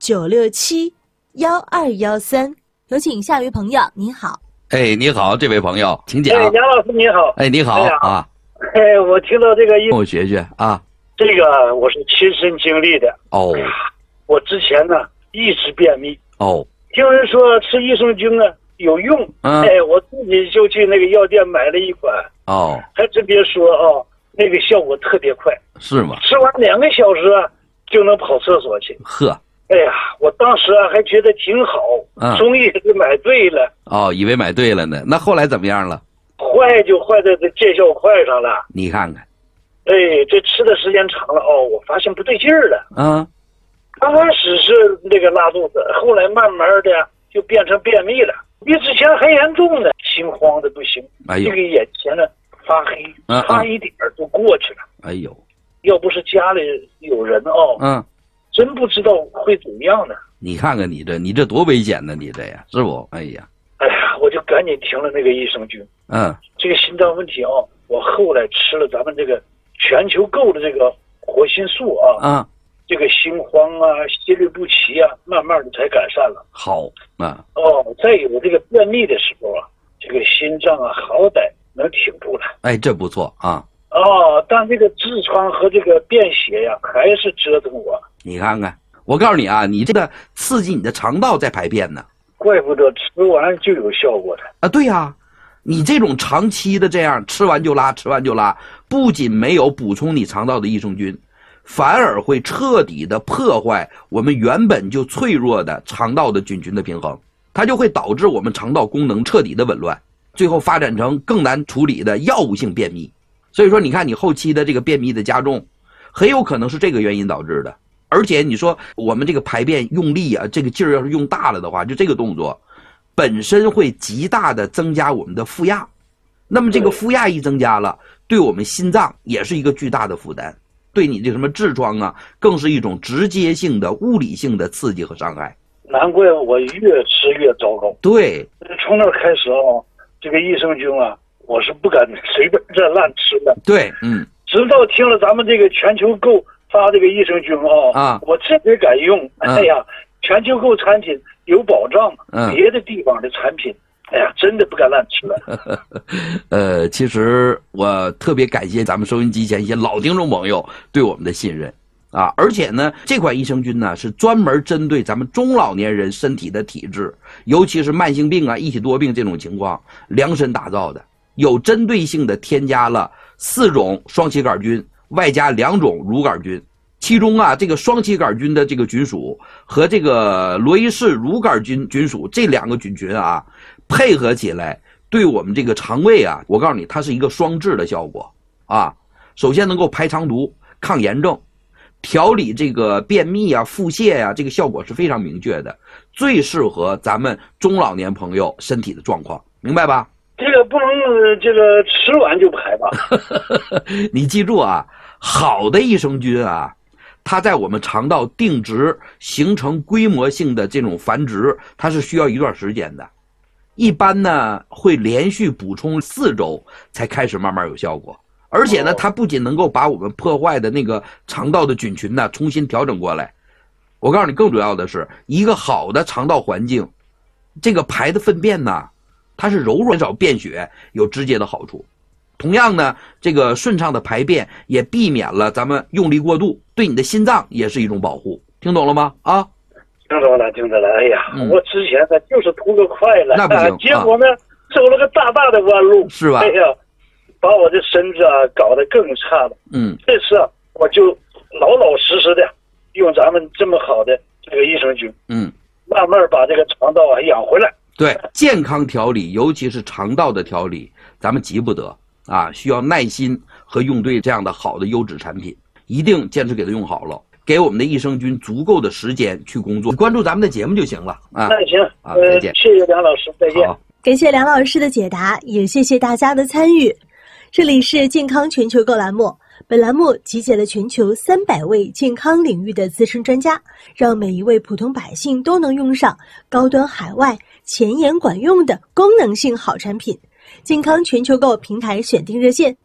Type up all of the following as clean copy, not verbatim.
967-1213。有请下一位朋友，您好。 哎，你好，这位朋友，请讲。 梁老师你好。 哎，你好啊。 我听到这个跟我学学啊。 这个我是亲身经历的。 哦。 我之前呢一直便秘。 哦。 听人说吃益生菌啊有用。我自己就去那个药店买了一款。 哦。 还真别说啊，那个效果特别快。 是吗？ 吃完2个小时啊就能跑厕所去。 呵。 哎呀，我当时啊还觉得挺好，终于是买对了。 哦，以为买对了呢。那后来怎么样了？ 坏就坏在这见效快上了。 你看看。 哎，这吃的时间长了我发现不对劲儿了。刚开始是那个拉肚子，后来慢慢的就变成便秘了，比之前还严重呢，心慌的不行。这个眼前呢发黑，差一点就过去了。 哎呦， 要不是家里有人真不知道会怎么样呢。 你看看你这多危险呢，你这呀，是不？哎呀， 我就赶紧停了那个益生菌。这个心脏问题我后来吃了咱们这个全球购的这个活心素这个心慌心律不齐慢慢的才改善了。 好再有这个便秘的时候这个心脏好歹能挺住了。 哎，这不错但这个痔疮和这个便血还是折腾我。 你看看，我告诉你你这个刺激你的肠道在排便呢。 怪不得吃完就有效果的对呀，你这种长期的这样吃完就拉，不仅没有补充你肠道的益生菌，反而会彻底的破坏我们原本就脆弱的肠道的菌群的平衡，它就会导致我们肠道功能彻底的紊乱，最后发展成更难处理的药物性便秘。所以说你看你后期的这个便秘的加重，很有可能是这个原因导致的。而且你说我们这个排便用力这个劲儿要是用大了的话，就这个动作本身会极大的增加我们的负压，那么这个负压一增加了，对我们心脏也是一个巨大的负担，对你这什么痔疮更是一种直接性的物理性的刺激和伤害。 难怪我越吃越糟糕。 对， 从那开始这个益生菌我是不敢随便这乱吃的。 对， 直到听了咱们这个全球购发这个益生菌我这才敢用。全球购产品有保障，别的地方的产品真的不敢乱吃了。 其实我特别感谢咱们收音机前一些老听众朋友对我们的信任而且呢这款益生菌呢是专门针对咱们中老年人身体的体质，尤其是慢性病一体多病这种情况量身打造的，有针对性的添加了4种双歧杆菌外加2种乳杆菌，其中这个双歧杆菌的这个菌属和这个罗伊氏乳杆菌菌属这2个菌群配合起来，对我们这个肠胃我告诉你它是一个双治的效果首先能够排肠毒、抗炎症，调理这个便秘腹泻这个效果是非常明确的，最适合咱们中老年朋友身体的状况，明白吧？ 这个不能这个吃完就排吧。 你记住好的益生菌它在我们肠道定植形成规模性的这种繁殖，它是需要一段时间的，一般呢会连续补充4周才开始慢慢有效果。而且呢它不仅能够把我们破坏的那个肠道的菌群重新调整过来，我告诉你更主要的是一个好的肠道环境，这个排的粪便它是柔软少便血有直接的好处。同样呢这个顺畅的排便也避免了咱们用力过度，对你的心脏也是一种保护，听懂了吗？ 听懂了。哎呀，我之前就是图个快了， 那不行结果呢走了个大大的弯路， 是吧？ 哎呀，把我的身子搞得更差了。这次我就老老实实的用咱们这么好的这个益生菌，慢慢把这个肠道养回来。 对，健康调理，尤其是肠道的调理，咱们急不得需要耐心和用对这样的好的优质产品，一定坚持给它用好了，给我们的益生菌足够的时间去工作，关注咱们的节目就行了那行再见。 谢谢梁老师，再见。 感谢梁老师的解答，也谢谢大家的参与。这里是健康全球购栏目，本栏目集结了全球300位健康领域的资深专家，让每一位普通百姓都能用上高端海外前沿管用的功能性好产品。健康全球购平台选定热线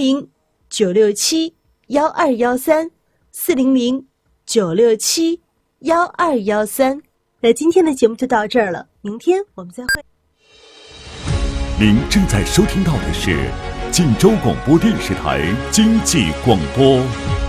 400-967-1213 400-967-1213。 1213。那今天的节目就到这儿了，明天我们再会。 您正在收听到的是晋州广播电视台经济广播。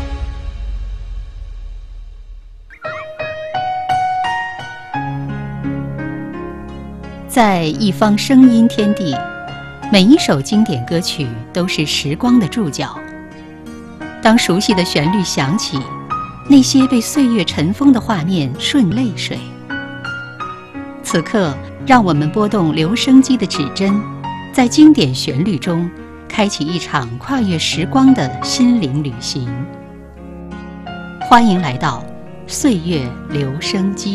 在一方声音天地，每一首经典歌曲都是时光的注脚。当熟悉的旋律响起，那些被岁月尘封的画面顺泪水。此刻，让我们拨动留声机的指针，在经典旋律中开启一场跨越时光的心灵旅行。欢迎来到岁月留声机。